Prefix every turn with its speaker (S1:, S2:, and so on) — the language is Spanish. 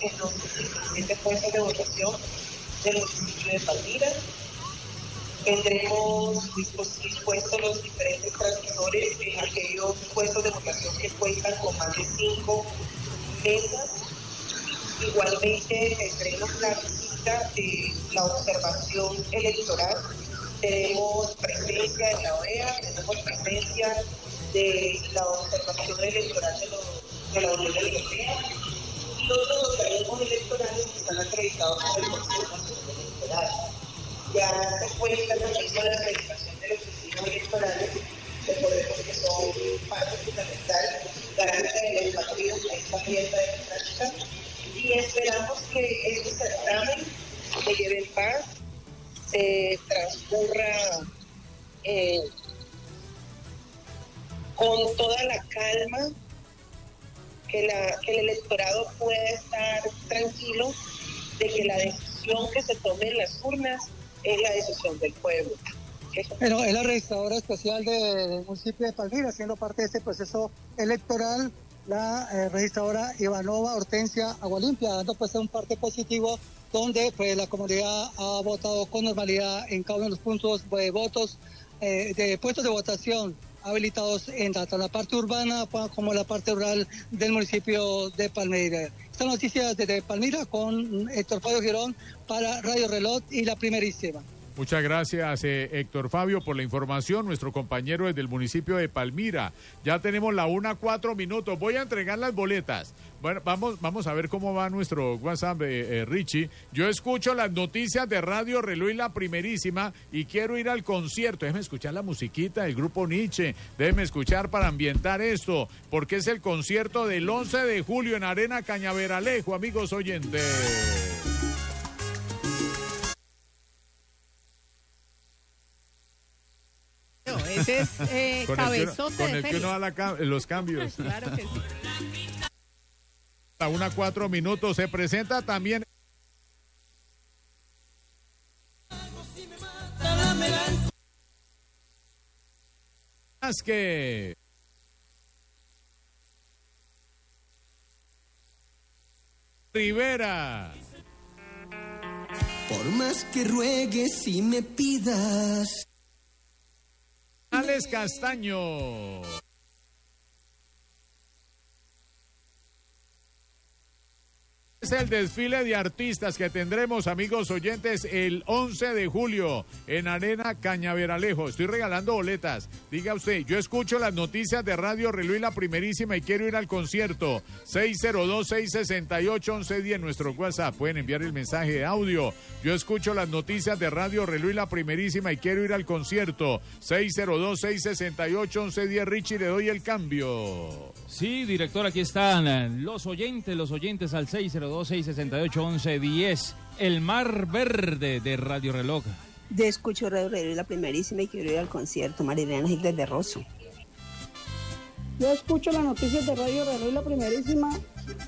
S1: en los 17 puestos de votación del municipio de Palmira. Tendremos dispuestos los diferentes transmisores en aquellos puestos de votación que cuentan con más de 5 mesas. Igualmente tendremos la visita de la observación electoral. Tenemos presencia de la OEA, tenemos presencia de la observación electoral de la Unión Europea y otros organismos electorales que están acreditados por el Consejo Nacional Electoral. Ya se cuenta también con la acreditación de los oficinas electorales, recordemos que son parte fundamental, garante de la empatía a esta fiesta democrática, y esperamos que este certamen se lleve en paz, se transcurra con toda la calma, que el electorado pueda estar tranquilo de que la decisión que se tome en las urnas es la decisión del pueblo.
S2: Bueno, es la registradora especial del municipio de Palmira, siendo parte de este proceso electoral, la registradora Ivanova Hortensia Agualimpia, dando pues un parte positivo donde pues la comunidad ha votado con normalidad en cada uno de los puntos de votos, de puestos de votación habilitados en tanto la parte urbana como la parte rural del municipio de Palmira. Estas noticias desde Palmira con Héctor Fabio Girón para Radio Reloj y La Primerísima.
S3: Muchas gracias, Héctor Fabio, por la información, nuestro compañero desde el municipio de Palmira. Ya tenemos la 1:04. Voy a entregar las boletas. Bueno, vamos a ver cómo va nuestro WhatsApp, Richie. Yo escucho las noticias de Radio Reloj y La Primerísima y quiero ir al concierto. Déjeme escuchar la musiquita del grupo Nietzsche. Déjeme escuchar para ambientar esto, porque es el concierto del 11 de julio en Arena Cañaveralejo, amigos oyentes.
S4: Ese es cabezote
S3: con
S4: de
S3: el
S4: feria.
S3: que uno da los cambios.
S4: Claro que sí.
S3: A 1:04 se presenta también. Más que Rivera.
S5: Por más que ruegues y me pidas.
S3: Alex Castaño. Es el desfile de artistas que tendremos, amigos oyentes, el 11 de julio en Arena Cañaveralejo. Estoy regalando boletas. Diga usted, yo escucho las noticias de Radio Reloj y La Primerísima y quiero ir al concierto. 602-668-1110, nuestro WhatsApp. Pueden enviar el mensaje de audio. Yo escucho las noticias de Radio Reloj y La Primerísima y quiero ir al concierto. 602-668-1110. Richie, le doy el cambio.
S6: Sí, director, aquí están los oyentes al 602-668-1110. El Mar Verde de Radio Reloj.
S7: Yo escucho Radio Reloj y La Primerísima y quiero ir al concierto. Marilena Gigles de Rosso.
S8: Yo escucho las noticias de Radio Reloj y La Primerísima